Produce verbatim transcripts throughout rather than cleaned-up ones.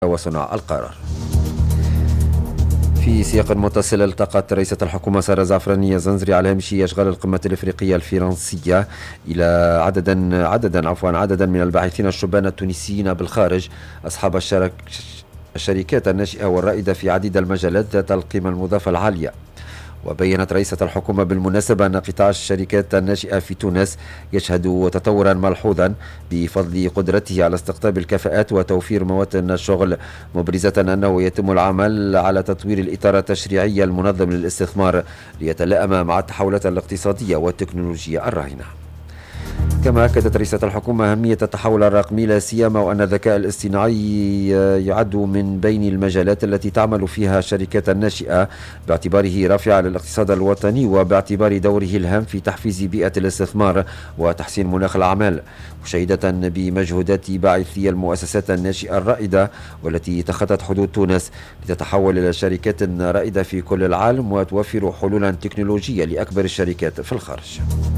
وصناع القرار. في سياق متصل، التقت رئيسة الحكومة سارة زعفراني الزنزري على هامش أشغال القمة الإفريقية الفرنسية إلى عددا عددا عفوا عددا من الباحثين الشبان التونسيين بالخارج أصحاب الشرك الشركات الناشئة والرائدة في عديد المجالات ذات القيمة المضافة العالية. وبينت رئيسة الحكومة بالمناسبة أن قطاع الشركات الناشئة في تونس يشهد تطورا ملحوظا بفضل قدرته على استقطاب الكفاءات وتوفير مواطن الشغل، مبرزة أنه يتم العمل على تطوير الإطار التشريعي المنظم للاستثمار ليتلائم مع التحولات الاقتصادية والتكنولوجيا الراهنة. كما أكدت رئيسة الحكومة أهمية التحول الرقمي، لا سيما وأن الذكاء الاصطناعي يعد من بين المجالات التي تعمل فيها الشركات الناشئة باعتباره رافعا للاقتصاد الوطني وباعتبار دوره الهام في تحفيز بيئة الاستثمار وتحسين مناخ الأعمال، مشيدة بمجهودات باعثي المؤسسات الناشئة الرائدة والتي تخطت حدود تونس لتتحول إلى شركات رائدة في كل العالم وتوفر حلولا تكنولوجية لأكبر الشركات في الخارج.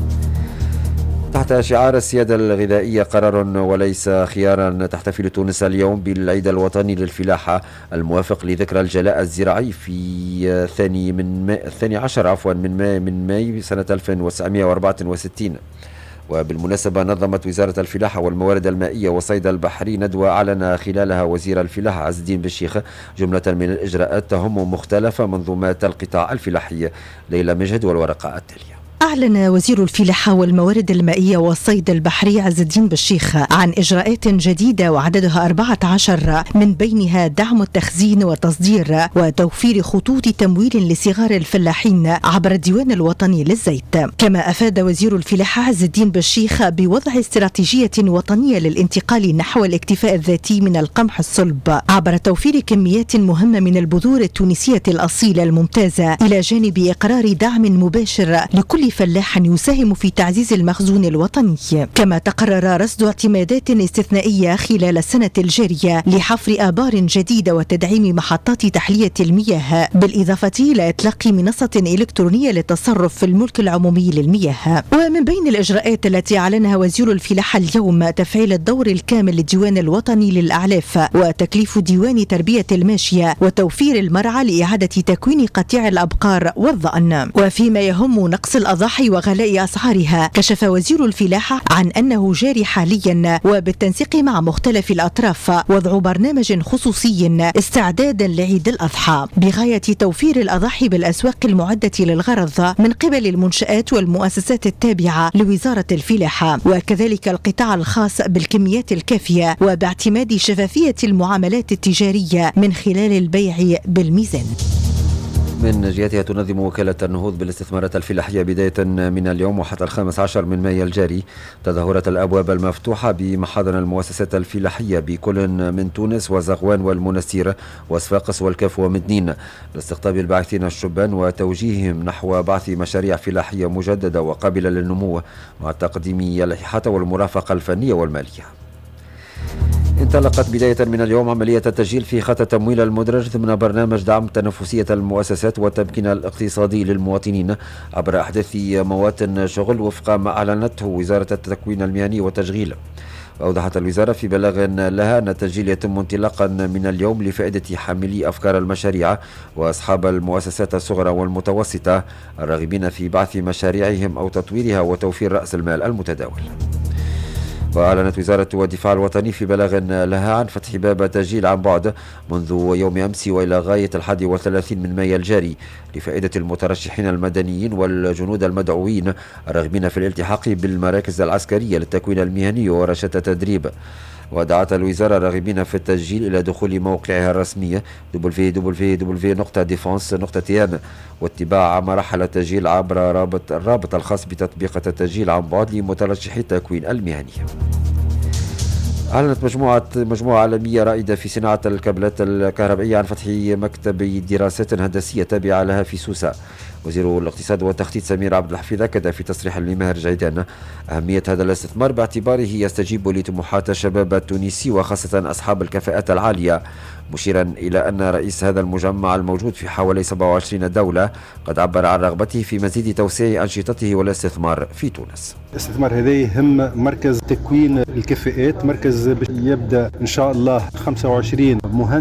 تحت شعار السيادة الغذائية قرار وليس خيارا، تحتفل تونس اليوم بالعيد الوطني للفلاحة الموافق لذكرى الجلاء الزراعي في الثاني من ماي الثاني عشر عفوا من ماي من ماي سنة ألف وتسعمائة وأربعة وستين. وبالمناسبة نظمت وزارة الفلاحة والموارد المائية والصيد البحري ندوة أعلن خلالها وزير الفلاحة عز الدين بشيخ جملة من الإجراءات تهم مختلف منظومات القطاع الفلاحي. ليلى مجهد والورقة التالية. أعلن وزير الفلاحة والموارد المائية والصيد البحري عز الدين بشيخ عن إجراءات جديدة وعددها أربعة عشر، من بينها دعم التخزين والتصدير وتوفير خطوط تمويل لصغار الفلاحين عبر الديوان الوطني للزيت. كما أفاد وزير الفلاحة عز الدين بشيخ بوضع استراتيجية وطنية للانتقال نحو الاكتفاء الذاتي من القمح الصلب عبر توفير كميات مهمة من البذور التونسية الأصيلة الممتازة، إلى جانب إقرار دعم مباشر لكل فلاح يساهم في تعزيز المخزون الوطني. كما تقرر رصد اعتمادات استثنائية خلال السنة الجارية لحفر آبار جديدة وتدعيم محطات تحلية المياه، بالإضافة إلى إطلاق منصة إلكترونية للتصرف في الملك العمومي للمياه. ومن بين الإجراءات التي أعلنها وزير الفلاحة اليوم تفعيل الدور الكامل للديوان الوطني للأعلاف وتكليف ديوان تربية الماشية وتوفير المرعى لإعادة تكوين قطيع الأبقار والظأن. وفيما يهم نقص الأضاحي وغلاء أسعارها، كشف وزير الفلاحة عن أنه جاري حاليا وبالتنسيق مع مختلف الأطراف وضع برنامج خصوصي استعدادا لعيد الأضحى بغاية توفير الأضاحي بالأسواق المعدة للغرض من قبل المنشآت والمؤسسات التابعة لوزارة الفلاحة، وكذلك القطاع الخاص بالكميات الكافية وباعتماد شفافية المعاملات التجارية من خلال البيع بالميزان. من جهتها تنظم وكالة النهوض بالاستثمارات الفلاحية بداية من اليوم وحتى الخامس عشر من مايو الجاري تظاهرة الأبواب المفتوحة بمحاضن المؤسسات الفلاحية بكل من تونس وزغوان والمنستير وصفاقس والكاف ومدنين لاستقطاب الباحثين الشبان وتوجيههم نحو بعث مشاريع فلاحية مجددة وقابلة للنمو مع تقديم الإحاطة والمرافقة الفنية والمالية. انطلقت بداية من اليوم عملية التسجيل في خط التمويل المدرج ضمن برنامج دعم تنافسية المؤسسات والتمكين الاقتصادي للمواطنين عبر أحداث مواطن شغل وفق ما أعلنته وزارة التكوين المهني والتشغيل. وأوضحت الوزارة في بلاغ لها أن التسجيل يتم انطلاقا من اليوم لفائدة حاملي أفكار المشاريع وأصحاب المؤسسات الصغرى والمتوسطة الراغبين في بعث مشاريعهم أو تطويرها وتوفير رأس المال المتداول. وأعلنت وزارة الدفاع الوطني في بلاغ لها عن فتح باب تسجيل عن بعد منذ يوم أمس وإلى غاية الحادي والثلاثين من مايو الجاري لفائدة المترشحين المدنيين والجنود المدعوين الراغبين في الالتحاق بالمراكز العسكرية للتكوين المهني وورشات التدريب. ودعت الوزارة الراغبين في التسجيل إلى دخول موقعها الرسمي دبليو دبليو دبليو دوت ديفونس دوت تي ان واتباع مراحل التسجيل عبر رابط الرابط الخاص بتطبيق التسجيل عن بعد لمترشحي التكوين المهني. أعلنت مجموعة مجموعة عالمية رائدة في صناعة الكابلات الكهربائية عن فتح مكتب دراسات هندسية تابعة لها في سوسة. وزير الاقتصاد والتخطيط سمير عبد الحفيظ أكد في تصريح لماهر جيدان أهمية هذا الاستثمار باعتباره يستجيب لطموحات الشباب التونسي وخاصة أصحاب الكفاءات العالية، مشيرا إلى أن رئيس هذا المجمع الموجود في حوالي سبعة وعشرين دولة قد عبر عن رغبته في مزيد توسيع أنشطته والاستثمار في تونس. الاستثمار هذا يهم مركز تكوين الكفاءات، مركز يبدأ إن شاء الله خمسة وعشرين مهندس